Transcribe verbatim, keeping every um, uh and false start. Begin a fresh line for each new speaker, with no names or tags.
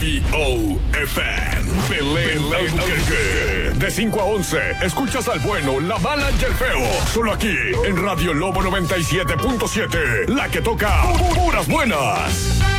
W O F M. Belén Albuquerque. De cinco a once, escuchas al bueno, la mala y el feo. Solo aquí, en Radio Lobo noventa y siete punto siete. La que toca puras buenas.